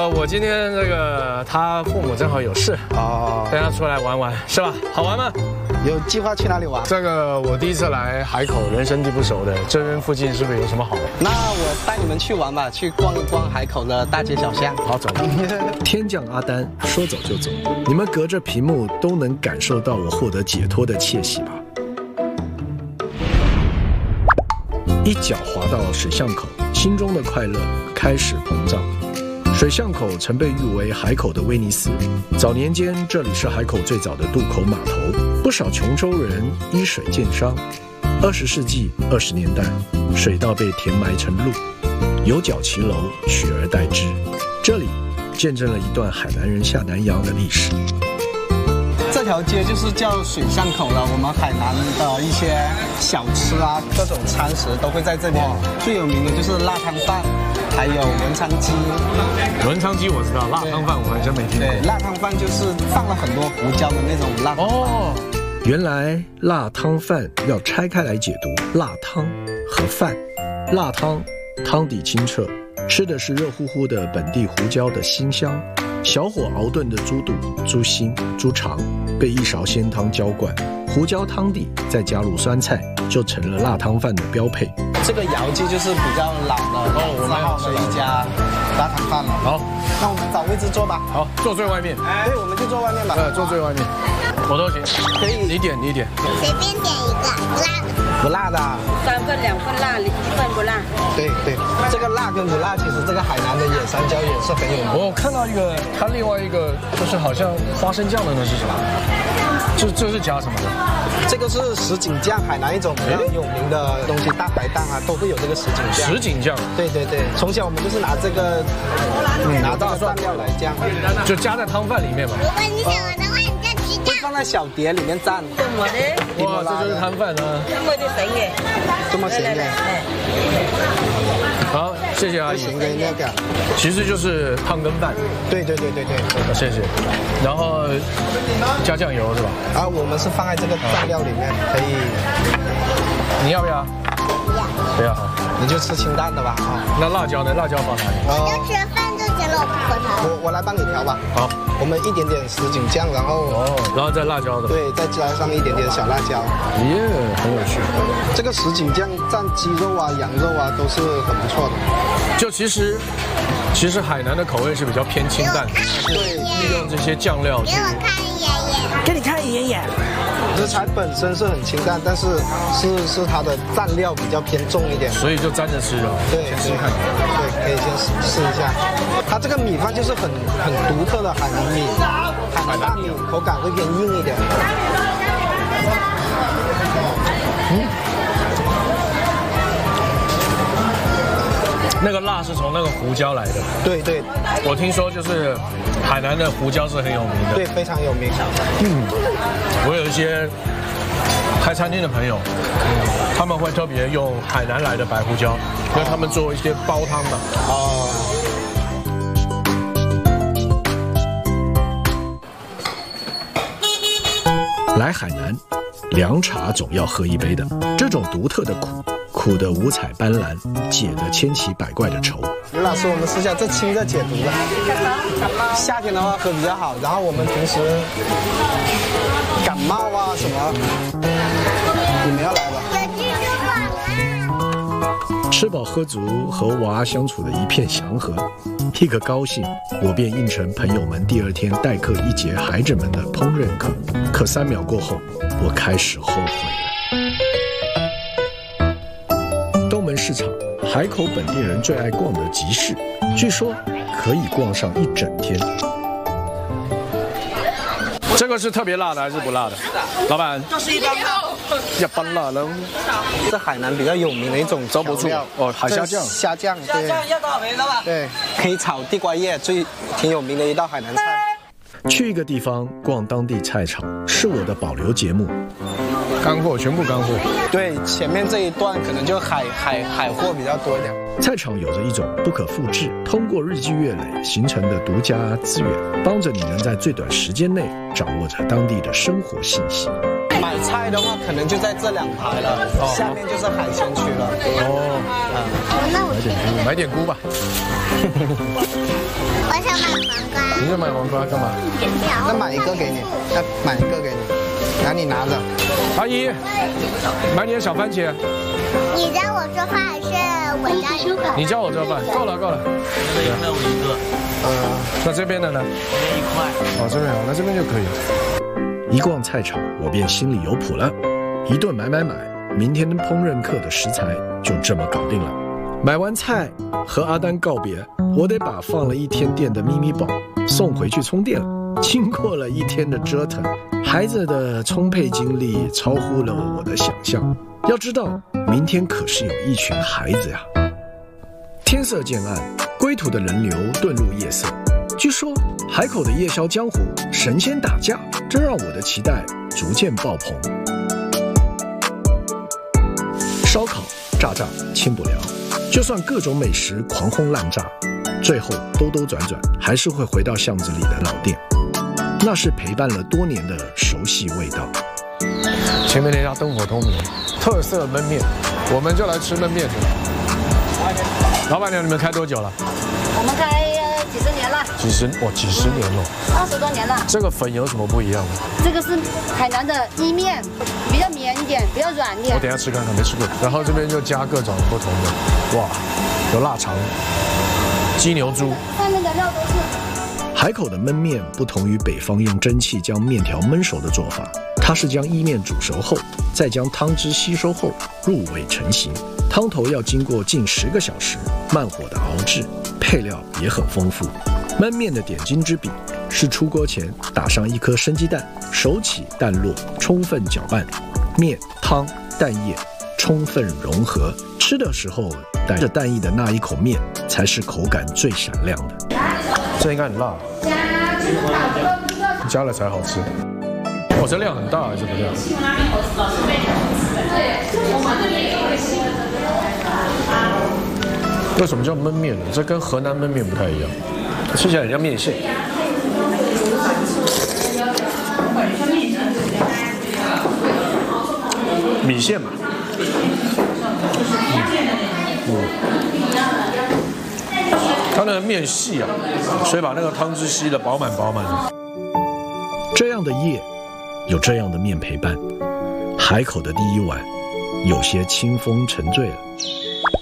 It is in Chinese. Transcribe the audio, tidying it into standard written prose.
我今天他父母正好有事哦，带他出来玩玩，是吧？好玩吗？ 有计划去哪里玩？ 我第一次来海口，人生地不熟的，这边附近是不是有什么好玩？ 那我带你们去玩吧，去逛一逛海口的大街小巷。 好，走。 天降阿丹，说走就走。你们隔着屏幕都能感受到我获得解脱的窃喜吧？一脚滑到水巷口，心中的快乐开始膨胀。水巷口曾被誉为海口的威尼斯，早年间这里是海口最早的渡口码头，不少琼州人依水建商。20世纪20年代，水道被填埋成路，有角骑楼取而代之。这里见证了一段海南人下南洋的历史。 这条街就是叫水巷口了，我们海南的一些小吃啊，各种餐食都会在这边。最有名的就是辣汤饭，还有文昌鸡。 文昌鸡我知道，辣汤饭我还真没听过。 对，辣汤饭就是放了很多胡椒的那种辣汤饭。哦， 原来辣汤饭要拆开来解读，辣汤和饭。辣汤汤底清澈，吃的是热乎乎的本地胡椒的辛香。小火熬炖的猪肚、猪心、猪肠被一勺鲜汤浇灌，胡椒汤底再加入酸菜，就成了辣汤饭的标配。 这个窑记就是比较老的我们好的一家辣汤饭了。好，那我们找位置坐吧。 好，坐最外面。 对，我们就坐外面吧。 坐最外面，我都行。 可以， 你点。 随便点一个，不辣的。 不辣的。 3份2份辣，1份不辣。 对，这个辣跟不辣，其实这个海南的野山椒也是很有名。 我看到它另外一个就是好像花生酱的，那是什么？这是加什么的？ 这个是什锦酱，海南一种比较有名的东西，大排档啊都会有这个什锦酱。 什锦酱。对， 从小我们就是拿这个，拿这个蘸料来酱， 就加在汤饭里面嘛。 如果你想玩的话，你就直接放在小碟里面蘸。 哇，这就是汤饭啊！ 这么咸的。 好，谢谢阿姨。 咸的那个， 其实就是汤跟饭。对。谢谢。然后加酱油是吧？ 啊，我们是放在这个蘸料里面，可以。 你要不要？不要。 你就吃清淡的吧啊。 那辣椒呢？辣椒放哪里？ 我就吃饭就行了，我不喝汤。 我来帮你调吧。 好， 我们一点点什锦酱，然后再辣椒的。 对，再加上一点点小辣椒。 很有趣。 这个什锦酱蘸鸡肉啊、羊肉啊都是很不错的。 就其实海南的口味是比较偏清淡的，对，利用这些酱料去。 给你看爷爷。 食材本身是很清淡，但是它的蘸料比较偏重一点， 所以就沾着吃了。 对， 试看。 对，可以先试一下。它这个米饭就是很独特的海南米，海南大米口感会偏硬一点。 那个辣是从那个胡椒来的。对，我听说就是海南的胡椒是很有名的。 对，非常有名。 我有一些开餐厅的朋友，他们会特别用海南来的白胡椒，因为他们做一些煲汤嘛。 来海南，凉茶总要喝一杯的。这种独特的苦的五彩斑斓，解的千奇百怪的愁。 刘老师，我们试一下，这清热解毒的。夏天的话喝比较好，然后我们平时感冒啊什么，你们要来吧？ 吃饱喝足，和娃相处的一片祥和，一个高兴，我便应承朋友们第2天代课一节孩子们的烹饪课。可3秒过后，我开始后悔了。东门市场，海口本地人最爱逛的集市，据说可以逛上1整天。 这个是特别辣的还是不辣的？老板， 就是一般辣。 一般辣喽。 是海南比较有名的一种招不住哦，海虾酱。 虾酱，对。 要多少钱，老板？ 对，可以炒地瓜叶，挺有名的一道海南菜。 去一个地方逛当地菜场，是我的保留节目。 干货，全部干货。 对，前面这一段可能就海货比较多一点。 菜场有着一种不可复制、通过日积月累形成的独家资源，帮着你能在最短时间内掌握着当地的生活信息。 买菜的话，可能就在这2排了，下面就是海鲜区了。 买点菇吧。 我想买黄瓜。 你想买黄瓜干嘛？ 那买一个给你，买一个给你，然后你拿着。 阿姨，买点小番茄。 你教我做饭还是我教你做饭？ 你教我做饭，够了够了。 那我一个。 那这边的呢？ 这边1块。 哦，这边好，那这边就可以了。 一逛菜场，我便心里有谱了。一顿买，明天烹饪课的食材就这么搞定了。买完菜和阿丹告别，我得把放了1天电的咪咪宝送回去充电了。经过了1天的折腾，孩子的充沛精力超乎了我的想象。要知道，明天可是有一群孩子呀。天色渐暗，归途的人流遁入夜色。据说海口的夜宵江湖神仙打架，这让我的期待逐渐爆棚。烧烤、炸轻不了，就算各种美食狂轰滥炸，最后兜兜转转还是会回到巷子里的老店，那是陪伴了多年的熟悉味道。 前面那家灯火通明，特色焖面，我们就来吃焖面去。老板娘，你们开多久了？ 我们开几十年了。 几十年了。 20多年了。 这个粉有什么不一样的？ 这个是海南的意面，比较绵一点，比较软一点。 我等一下吃看看，没吃过。然后这边就加各种不同的，哇，有腊肠、鸡牛猪。 上面的料都是。 海口的焖面不同于北方用蒸汽将面条焖熟的做法，它是将意面煮熟后，再将汤汁吸收后入味成型。汤头要经过近10个小时慢火的熬制，配料也很丰富。焖面的点睛之笔是出锅前打上1颗生鸡蛋，手起蛋落，充分搅拌，面、汤、蛋液充分融合，吃的时候带着蛋液的那一口面才是口感最闪亮的。 这应该很辣，加了才好吃。哦，这量很大啊，这个量。为什么叫焖面呢？这跟河南焖面不太一样，吃起来很像面线。米线嘛。它那个面细啊，所以把那个汤汁吸得饱满饱满的。 这样的夜，有这样的面陪伴，海口的第一晚，有些清风沉醉了。